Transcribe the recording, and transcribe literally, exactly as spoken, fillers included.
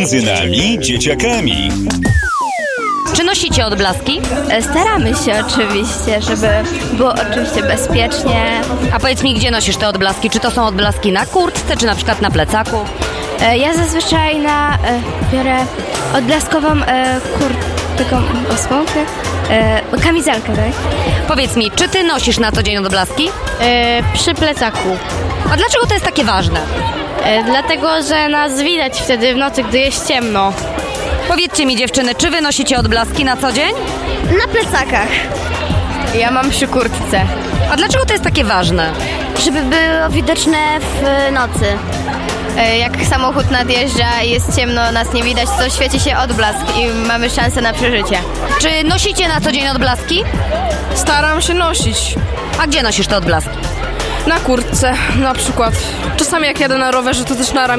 kuzynami, dzieciakami. Czy nosicie odblaski? Staramy się oczywiście, żeby było oczywiście bezpiecznie. A powiedz mi, gdzie nosisz te odblaski? Czy to są odblaski na kurtce, czy na przykład na plecaku? Ja zazwyczaj na, biorę odblaskową kurtkę, taką osłonkę, kamizelkę, tak? Powiedz mi, czy ty nosisz na co dzień odblaski? E, przy plecaku. A dlaczego to jest takie ważne? E, dlatego, że nas widać wtedy w nocy, gdy jest ciemno. Powiedzcie mi, dziewczyny, czy wy nosicie odblaski na co dzień? Na plecakach. Ja mam przy kurtce. A dlaczego to jest takie ważne? Żeby było widoczne w nocy. E, jak samochód nadjeżdża i jest ciemno, nas nie widać, to świeci się odblask i mamy szansę na przeżycie. Czy nosicie na co dzień odblaski? Staram się nosić. A gdzie nosisz te odblaski? Na kurtce na przykład. Czasami jak jadę na rowerze, to też na ramieniu.